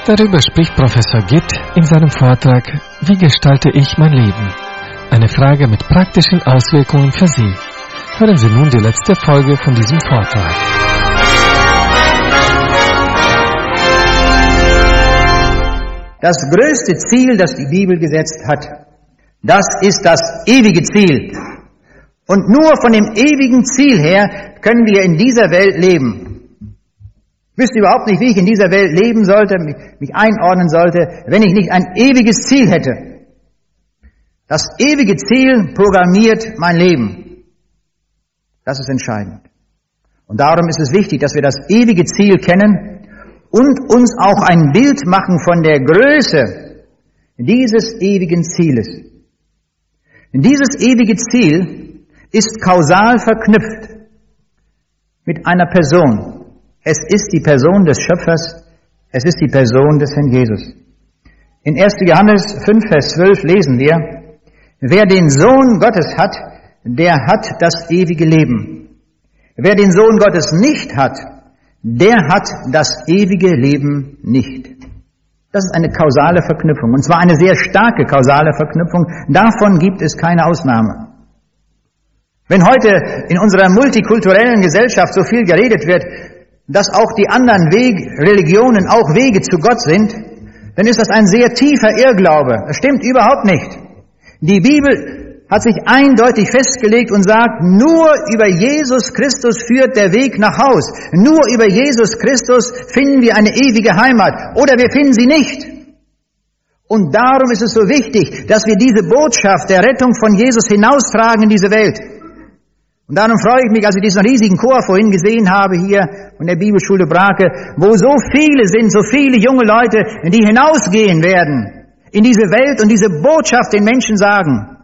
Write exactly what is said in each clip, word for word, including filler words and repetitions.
Darüber spricht Professor Gitt in seinem Vortrag Wie gestalte ich mein Leben? Eine Frage mit praktischen Auswirkungen für Sie. Hören Sie nun die letzte Folge von diesem Vortrag. Das größte Ziel, das die Bibel gesetzt hat, das ist das ewige Ziel. Und nur von dem ewigen Ziel her können wir in dieser Welt leben. Ich wüsste überhaupt nicht, wie ich in dieser Welt leben sollte, mich einordnen sollte, wenn ich nicht ein ewiges Ziel hätte. Das ewige Ziel programmiert mein Leben. Das ist entscheidend. Und darum ist es wichtig, dass wir das ewige Ziel kennen und uns auch ein Bild machen von der Größe dieses ewigen Zieles. Dieses ewige Ziel ist kausal verknüpft mit einer Person. Es ist die Person des Schöpfers, es ist die Person des Herrn Jesus. In erster Johannes fünf, Vers zwölf lesen wir, wer den Sohn Gottes hat, der hat das ewige Leben. Wer den Sohn Gottes nicht hat, der hat das ewige Leben nicht. Das ist eine kausale Verknüpfung, und zwar eine sehr starke kausale Verknüpfung. Davon gibt es keine Ausnahme. Wenn heute in unserer multikulturellen Gesellschaft so viel geredet wird, dass auch die anderen Wege, Religionen auch Wege zu Gott sind, dann ist das ein sehr tiefer Irrglaube. Das stimmt überhaupt nicht. Die Bibel hat sich eindeutig festgelegt und sagt, nur über Jesus Christus führt der Weg nach Haus. Nur über Jesus Christus finden wir eine ewige Heimat. Oder wir finden sie nicht. Und darum ist es so wichtig, dass wir diese Botschaft der Rettung von Jesus hinaustragen in diese Welt. Und darum freue ich mich, als ich diesen riesigen Chor vorhin gesehen habe hier von der Bibelschule Brake, wo so viele sind, so viele junge Leute, die hinausgehen werden in diese Welt und diese Botschaft den Menschen sagen,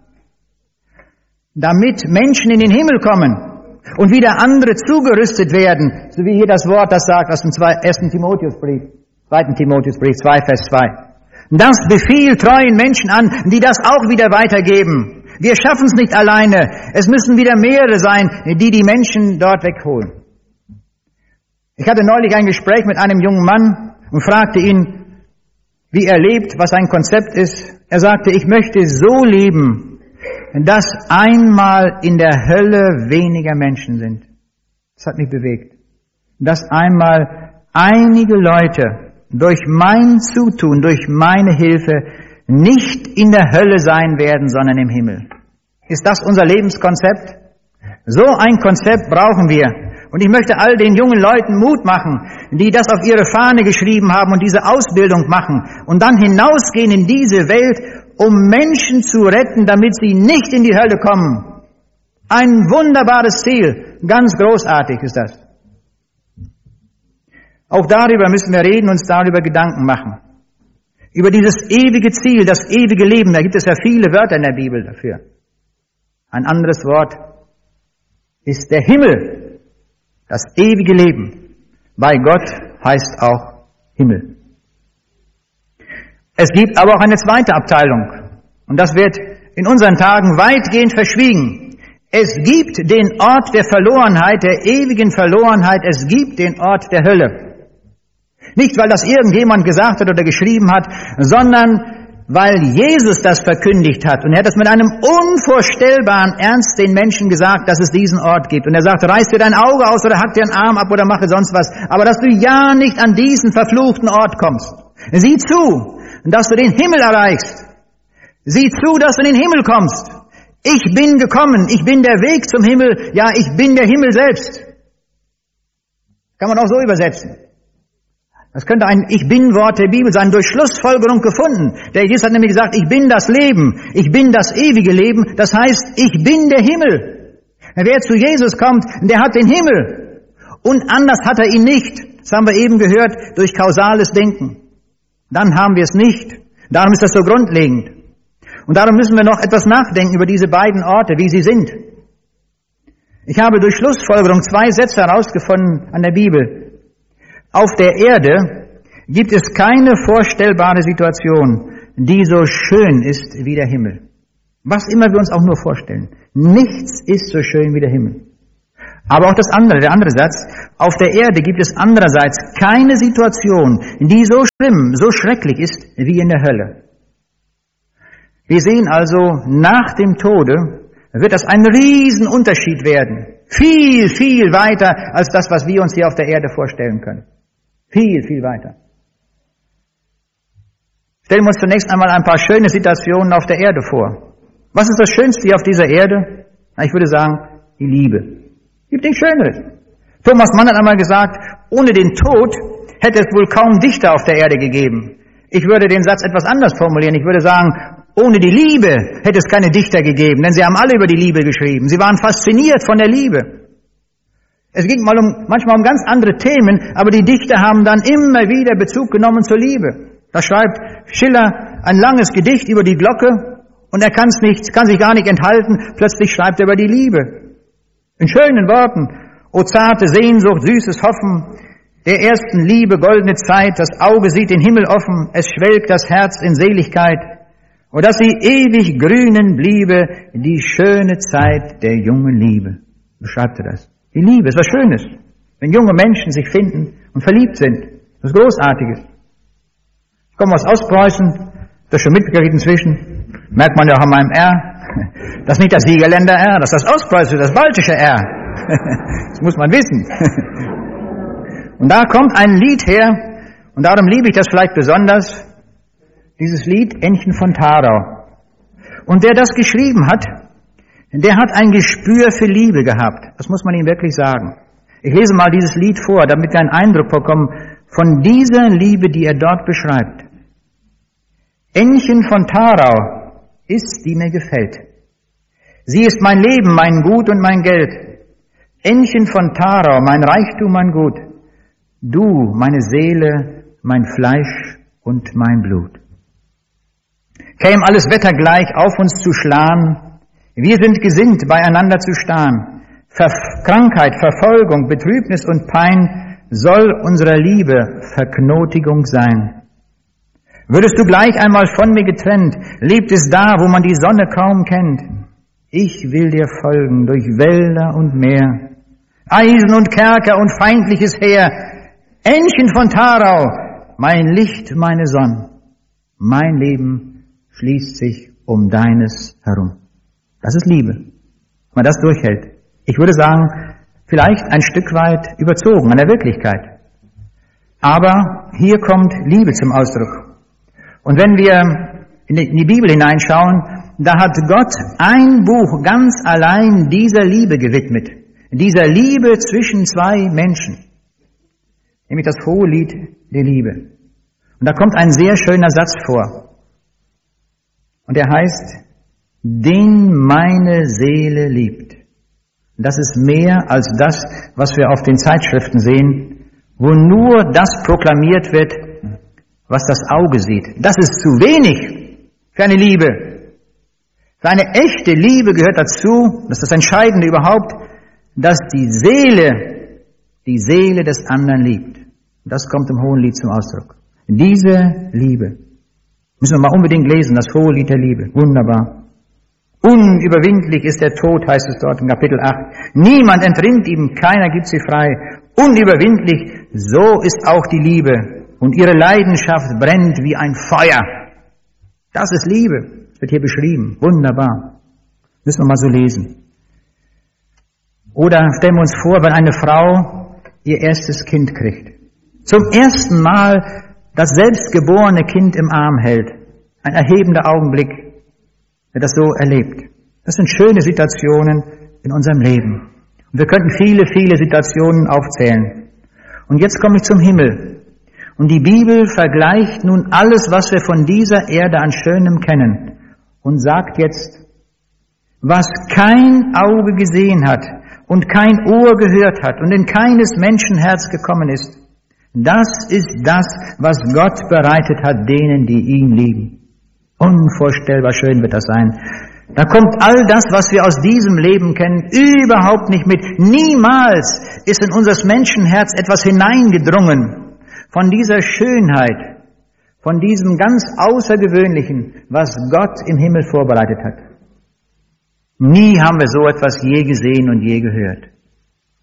damit Menschen in den Himmel kommen und wieder andere zugerüstet werden, so wie hier das Wort das sagt aus dem ersten Timotheusbrief, zweiten Timotheusbrief zwei, Vers zwei. Das befiehlt treuen Menschen an, die das auch wieder weitergeben. Wir schaffen es nicht alleine. Es müssen wieder mehrere sein, die die Menschen dort wegholen. Ich hatte neulich ein Gespräch mit einem jungen Mann und fragte ihn, wie er lebt, was sein Konzept ist. Er sagte, ich möchte so leben, dass einmal in der Hölle weniger Menschen sind. Das hat mich bewegt. Dass einmal einige Leute durch mein Zutun, durch meine Hilfe nicht in der Hölle sein werden, sondern im Himmel. Ist das unser Lebenskonzept? So ein Konzept brauchen wir. Und ich möchte all den jungen Leuten Mut machen, die das auf ihre Fahne geschrieben haben und diese Ausbildung machen und dann hinausgehen in diese Welt, um Menschen zu retten, damit sie nicht in die Hölle kommen. Ein wunderbares Ziel. Ganz großartig ist das. Auch darüber müssen wir reden, uns darüber Gedanken machen. Über dieses ewige Ziel, das ewige Leben, da gibt es ja viele Wörter in der Bibel dafür. Ein anderes Wort ist der Himmel, das ewige Leben. Bei Gott heißt auch Himmel. Es gibt aber auch eine zweite Abteilung, und das wird in unseren Tagen weitgehend verschwiegen. Es gibt den Ort der Verlorenheit, der ewigen Verlorenheit, es gibt den Ort der Hölle. Nicht, weil das irgendjemand gesagt hat oder geschrieben hat, sondern weil Jesus das verkündigt hat. Und er hat das mit einem unvorstellbaren Ernst den Menschen gesagt, dass es diesen Ort gibt. Und er sagt, reiß dir dein Auge aus oder hack dir einen Arm ab oder mache sonst was. Aber dass du ja nicht an diesen verfluchten Ort kommst. Sieh zu, dass du den Himmel erreichst. Sieh zu, dass du in den Himmel kommst. Ich bin gekommen, ich bin der Weg zum Himmel, ja, ich bin der Himmel selbst. Kann man auch so übersetzen. Das könnte ein Ich-Bin-Wort der Bibel sein, durch Schlussfolgerung gefunden. Der Jesus hat nämlich gesagt, ich bin das Leben, ich bin das ewige Leben, das heißt, ich bin der Himmel. Wer zu Jesus kommt, der hat den Himmel. Und anders hat er ihn nicht. Das haben wir eben gehört, durch kausales Denken. Dann haben wir es nicht. Darum ist das so grundlegend. Und darum müssen wir noch etwas nachdenken über diese beiden Orte, wie sie sind. Ich habe durch Schlussfolgerung zwei Sätze herausgefunden an der Bibel. Auf der Erde gibt es keine vorstellbare Situation, die so schön ist wie der Himmel. Was immer wir uns auch nur vorstellen. Nichts ist so schön wie der Himmel. Aber auch das andere, der andere Satz, auf der Erde gibt es andererseits keine Situation, die so schlimm, so schrecklich ist wie in der Hölle. Wir sehen also, nach dem Tode wird das ein Riesenunterschied werden. Viel, viel weiter als das, was wir uns hier auf der Erde vorstellen können. Viel, viel weiter. Stellen wir uns zunächst einmal ein paar schöne Situationen auf der Erde vor. Was ist das Schönste hier auf dieser Erde? Na, ich würde sagen, die Liebe. Gibt nichts Schöneres. Thomas Mann hat einmal gesagt, ohne den Tod hätte es wohl kaum Dichter auf der Erde gegeben. Ich würde den Satz etwas anders formulieren. Ich würde sagen, ohne die Liebe hätte es keine Dichter gegeben, denn sie haben alle über die Liebe geschrieben. Sie waren fasziniert von der Liebe. Es ging mal um, manchmal um ganz andere Themen, aber die Dichter haben dann immer wieder Bezug genommen zur Liebe. Da schreibt Schiller ein langes Gedicht über die Glocke und er kann's nicht, kann sich gar nicht enthalten. Plötzlich schreibt er über die Liebe. In schönen Worten. O zarte Sehnsucht, süßes Hoffen, der ersten Liebe goldene Zeit, das Auge sieht den Himmel offen, es schwelgt das Herz in Seligkeit. O dass sie ewig grünen bliebe, die schöne Zeit der jungen Liebe. Beschreibt er das? Die Liebe ist was Schönes. Wenn junge Menschen sich finden und verliebt sind. Was Großartiges. Ich komme aus Ostpreußen, das schon mitgekriegt inzwischen. Merkt man ja auch an meinem R. Das ist nicht das Siegerländer R, das ist das Ostpreußische, das baltische R. Das muss man wissen. Und da kommt ein Lied her, und darum liebe ich das vielleicht besonders, dieses Lied Ännchen von Tharau. Und der das geschrieben hat, der hat ein Gespür für Liebe gehabt. Das muss man ihm wirklich sagen. Ich lese mal dieses Lied vor, damit wir einen Eindruck bekommen von dieser Liebe, die er dort beschreibt. Ännchen von Tharau ist, die mir gefällt. Sie ist mein Leben, mein Gut und mein Geld. Ännchen von Tharau, mein Reichtum, mein Gut. Du, meine Seele, mein Fleisch und mein Blut. Käm alles Wetter gleich auf uns zu schlagen, wir sind gesinnt, beieinander zu starren. Ver- Krankheit, Verfolgung, Betrübnis und Pein soll unserer Liebe Verknotigung sein. Würdest du gleich einmal von mir getrennt, lebt es da, wo man die Sonne kaum kennt. Ich will dir folgen durch Wälder und Meer, Eisen und Kerker und feindliches Heer. Ännchen von Tharau, mein Licht, meine Sonne, mein Leben schließt sich um deines herum. Das ist Liebe, wenn man das durchhält. Ich würde sagen, vielleicht ein Stück weit überzogen an der Wirklichkeit. Aber hier kommt Liebe zum Ausdruck. Und wenn wir in die Bibel hineinschauen, da hat Gott ein Buch ganz allein dieser Liebe gewidmet. Dieser Liebe zwischen zwei Menschen. Nämlich das Hohelied der Liebe. Und da kommt ein sehr schöner Satz vor. Und der heißt, den meine Seele liebt. Das ist mehr als das, was wir auf den Zeitschriften sehen, wo nur das proklamiert wird, was das Auge sieht. Das ist zu wenig für eine Liebe. Für eine echte Liebe gehört dazu, das ist das Entscheidende überhaupt, dass die Seele die Seele des anderen liebt. Und das kommt im Hohelied zum Ausdruck. Diese Liebe. Müssen wir mal unbedingt lesen, das Hohelied der Liebe. Wunderbar. Unüberwindlich ist der Tod, heißt es dort in Kapitel acht. Niemand entrinnt ihm, keiner gibt sie frei. Unüberwindlich, so ist auch die Liebe. Und ihre Leidenschaft brennt wie ein Feuer. Das ist Liebe. Das wird hier beschrieben. Wunderbar. Müssen wir mal so lesen. Oder stellen wir uns vor, wenn eine Frau ihr erstes Kind kriegt. Zum ersten Mal das selbstgeborene Kind im Arm hält. Ein erhebender Augenblick, wer das so erlebt. Das sind schöne Situationen in unserem Leben. Und wir könnten viele, viele Situationen aufzählen. Und jetzt komme ich zum Himmel. Und die Bibel vergleicht nun alles, was wir von dieser Erde an Schönem kennen. Und sagt jetzt, was kein Auge gesehen hat und kein Ohr gehört hat und in keines Menschenherz gekommen ist, das ist das, was Gott bereitet hat denen, die ihn lieben. Unvorstellbar schön wird das sein. Da kommt all das, was wir aus diesem Leben kennen, überhaupt nicht mit. Niemals ist in unser Menschenherz etwas hineingedrungen von dieser Schönheit, von diesem ganz Außergewöhnlichen, was Gott im Himmel vorbereitet hat. Nie haben wir so etwas je gesehen und je gehört.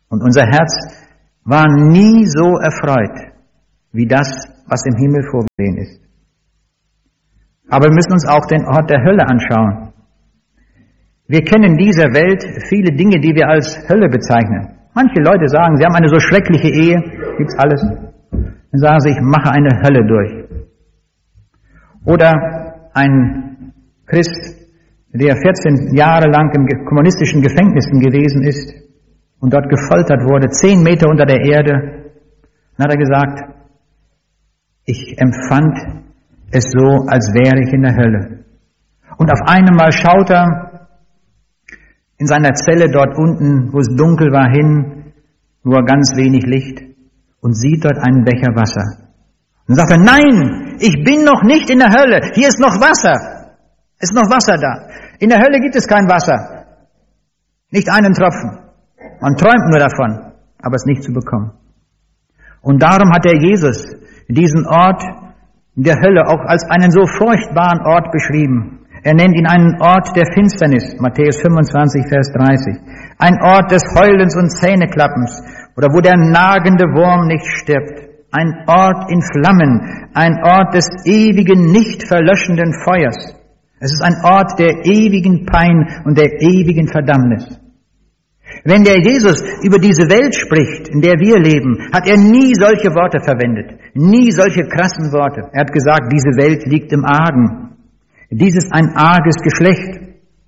Und unser Herz war nie so erfreut, wie das, was im Himmel vorgesehen ist. Aber wir müssen uns auch den Ort der Hölle anschauen. Wir kennen in dieser Welt viele Dinge, die wir als Hölle bezeichnen. Manche Leute sagen, sie haben eine so schreckliche Ehe, gibt's alles. Dann sagen sie, ich mache eine Hölle durch. Oder ein Christ, der vierzehn Jahre lang in kommunistischen Gefängnissen gewesen ist und dort gefoltert wurde, zehn Meter unter der Erde, dann hat er gesagt, ich empfand es so, als wäre ich in der Hölle. Und auf einmal schaut er in seiner Zelle dort unten, wo es dunkel war, hin, nur ganz wenig Licht, und sieht dort einen Becher Wasser. Und sagt er, nein, ich bin noch nicht in der Hölle, hier ist noch Wasser, es ist noch Wasser da. In der Hölle gibt es kein Wasser, nicht einen Tropfen. Man träumt nur davon, aber es nicht zu bekommen. Und darum hat der Jesus diesen Ort der Hölle auch als einen so furchtbaren Ort beschrieben. Er nennt ihn einen Ort der Finsternis, Matthäus fünfundzwanzig, Vers dreißig. Ein Ort des Heulens und Zähneklappens, oder wo der nagende Wurm nicht stirbt. Ein Ort in Flammen, ein Ort des ewigen, nicht verlöschenden Feuers. Es ist ein Ort der ewigen Pein und der ewigen Verdammnis. Wenn der Jesus über diese Welt spricht, in der wir leben, hat er nie solche Worte verwendet, nie solche krassen Worte. Er hat gesagt, diese Welt liegt im Argen. Dies ist ein arges Geschlecht.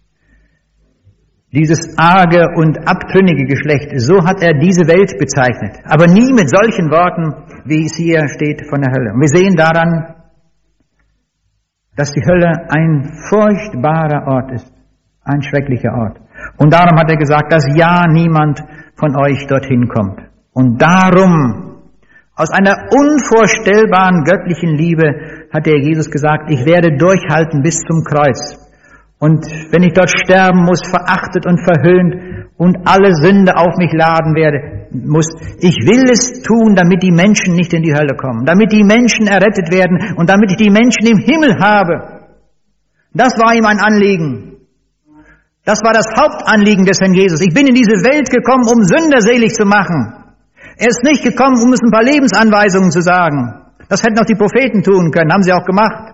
Dieses arge und abtrünnige Geschlecht, so hat er diese Welt bezeichnet. Aber nie mit solchen Worten, wie es hier steht von der Hölle. Und wir sehen daran, dass die Hölle ein furchtbarer Ort ist, ein schrecklicher Ort. Und darum hat er gesagt, dass ja niemand von euch dorthin kommt. Und darum, aus einer unvorstellbaren göttlichen Liebe, hat der Jesus gesagt, ich werde durchhalten bis zum Kreuz. Und wenn ich dort sterben muss, verachtet und verhöhnt und alle Sünde auf mich laden werde, muss, ich will es tun, damit die Menschen nicht in die Hölle kommen, damit die Menschen errettet werden und damit ich die Menschen im Himmel habe. Das war ihm ein Anliegen. Das war das Hauptanliegen des Herrn Jesus. Ich bin in diese Welt gekommen, um Sünder selig zu machen. Er ist nicht gekommen, um uns ein paar Lebensanweisungen zu sagen. Das hätten auch die Propheten tun können, haben sie auch gemacht.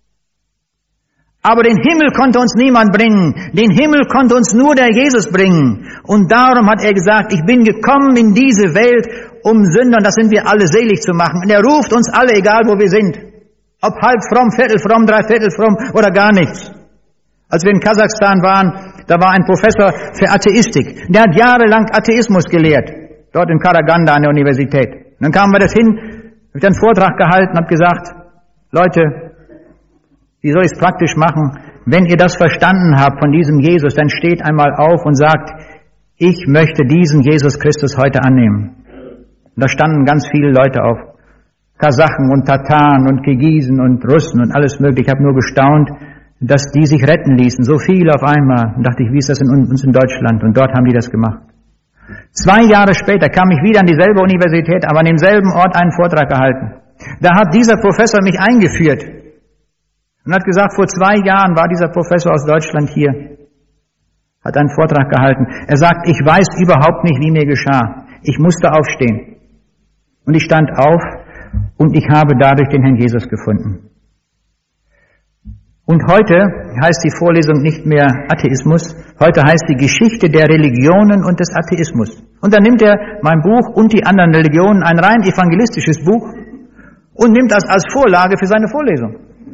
Aber den Himmel konnte uns niemand bringen. Den Himmel konnte uns nur der Jesus bringen. Und darum hat er gesagt, ich bin gekommen in diese Welt, um Sünder, und das sind wir alle, selig zu machen. Und er ruft uns alle, egal wo wir sind. Ob halb fromm, viertel fromm, dreiviertel fromm oder gar nichts. Als wir in Kasachstan waren, da war ein Professor für Atheistik. Der hat jahrelang Atheismus gelehrt. Dort in Karaganda an der Universität. Und dann kamen wir das hin, habe ich einen Vortrag gehalten, habe gesagt, Leute, wie soll ich es praktisch machen? Wenn ihr das verstanden habt von diesem Jesus, dann steht einmal auf und sagt, ich möchte diesen Jesus Christus heute annehmen. Und da standen ganz viele Leute auf. Kasachen und Tataren und Kirgisen und Russen und alles mögliche. Ich habe nur gestaunt, dass die sich retten ließen. So viele auf einmal. Und dachte ich, wie ist das in uns in Deutschland? Und dort haben die das gemacht. Zwei Jahre später kam ich wieder an dieselbe Universität, aber an demselben Ort einen Vortrag gehalten. Da hat dieser Professor mich eingeführt und hat gesagt, vor zwei Jahren war dieser Professor aus Deutschland hier, hat einen Vortrag gehalten. Er sagt, ich weiß überhaupt nicht, wie mir geschah. Ich musste aufstehen. Und ich stand auf und ich habe dadurch den Herrn Jesus gefunden. Und heute heißt die Vorlesung nicht mehr Atheismus, heute heißt die Geschichte der Religionen und des Atheismus. Und dann nimmt er mein Buch und die anderen Religionen, ein rein evangelistisches Buch, und nimmt das als Vorlage für seine Vorlesung.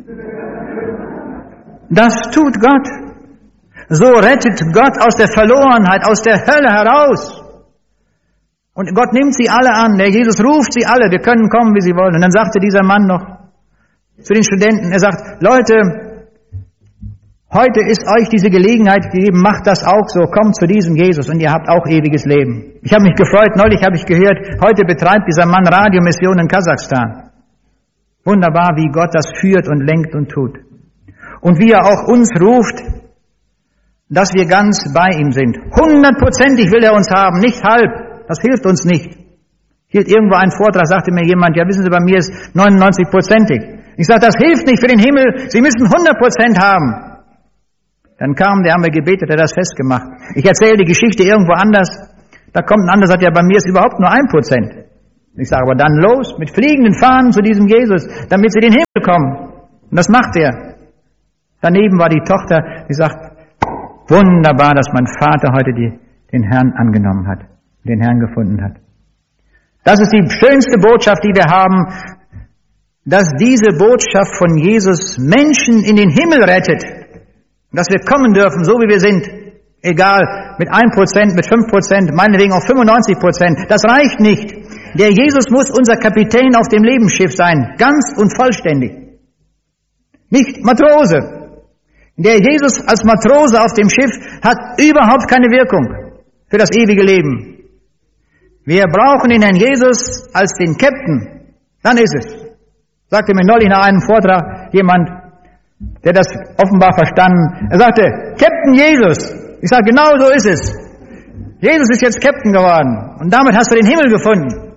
Das tut Gott. So rettet Gott aus der Verlorenheit, aus der Hölle heraus. Und Gott nimmt sie alle an, der Jesus ruft sie alle, wir können kommen, wie sie wollen. Und dann sagte dieser Mann noch zu den Studenten, er sagt, Leute, heute ist euch diese Gelegenheit gegeben, macht das auch so, kommt zu diesem Jesus und ihr habt auch ewiges Leben. Ich habe mich gefreut, neulich habe ich gehört, heute betreibt dieser Mann Radiomission in Kasachstan. Wunderbar, wie Gott das führt und lenkt und tut. Und wie er auch uns ruft, dass wir ganz bei ihm sind. Hundertprozentig will er uns haben, nicht halb. Das hilft uns nicht. Hielt irgendwo einen Vortrag, sagte mir jemand, ja wissen Sie, bei mir ist neunundneunzig-prozentig. Ich sage, das hilft nicht für den Himmel, Sie müssen hundert Prozent haben. Dann kam, der haben wir gebetet, der hat das festgemacht. Ich erzähle die Geschichte irgendwo anders. Da kommt ein anderer, sagt, ja, bei mir ist überhaupt nur ein Prozent. Ich sage, aber dann los, mit fliegenden Fahnen zu diesem Jesus, damit sie in den Himmel kommen. Und das macht er. Daneben war die Tochter, die sagt, wunderbar, dass mein Vater heute die, den Herrn angenommen hat, den Herrn gefunden hat. Das ist die schönste Botschaft, die wir haben, dass diese Botschaft von Jesus Menschen in den Himmel rettet. Dass wir kommen dürfen, so wie wir sind. Egal, mit ein Prozent, mit fünf Prozent, meinetwegen auch fünfundneunzig Prozent. Das reicht nicht. Der Jesus muss unser Kapitän auf dem Lebensschiff sein, ganz und vollständig. Nicht Matrose. Der Jesus als Matrose auf dem Schiff hat überhaupt keine Wirkung für das ewige Leben. Wir brauchen den Herrn Jesus als den Captain. Dann ist es. Sagte mir neulich nach einem Vortrag jemand, der das offenbar verstanden. Er sagte, Captain Jesus. Ich sage, genau so ist es. Jesus ist jetzt Captain geworden. Und damit hast du den Himmel gefunden.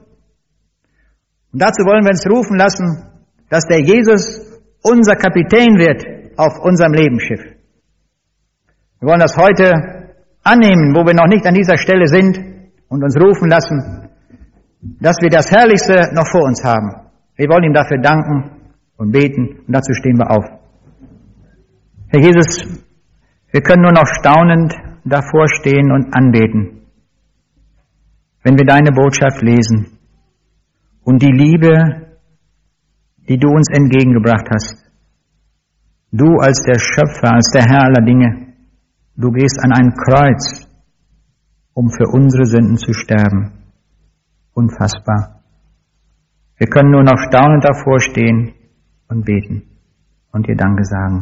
Und dazu wollen wir uns rufen lassen, dass der Jesus unser Kapitän wird auf unserem Lebensschiff. Wir wollen das heute annehmen, wo wir noch nicht an dieser Stelle sind, und uns rufen lassen, dass wir das Herrlichste noch vor uns haben. Wir wollen ihm dafür danken und beten, und dazu stehen wir auf. Herr Jesus, wir können nur noch staunend davor stehen und anbeten, wenn wir deine Botschaft lesen und die Liebe, die du uns entgegengebracht hast. Du als der Schöpfer, als der Herr aller Dinge, du gehst an ein Kreuz, um für unsere Sünden zu sterben. Unfassbar. Wir können nur noch staunend davor stehen und beten und dir Danke sagen.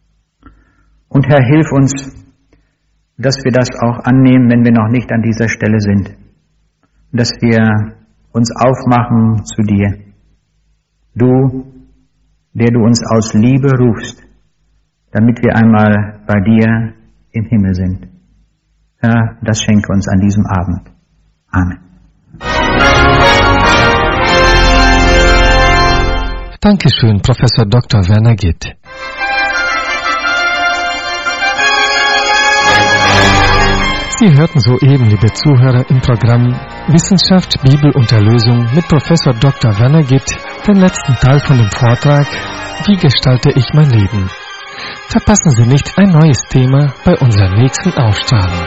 Und Herr, hilf uns, dass wir das auch annehmen, wenn wir noch nicht an dieser Stelle sind. Dass wir uns aufmachen zu dir. Du, der du uns aus Liebe rufst, damit wir einmal bei dir im Himmel sind. Herr, das schenke uns an diesem Abend. Amen. Dankeschön, Professor Doktor Werner Gitt. Sie hörten soeben, liebe Zuhörer, im Programm Wissenschaft, Bibel und Erlösung mit Professor Doktor Werner Gitt den letzten Teil von dem Vortrag Wie gestalte ich mein Leben? Verpassen Sie nicht ein neues Thema bei unserer nächsten Ausstrahlung.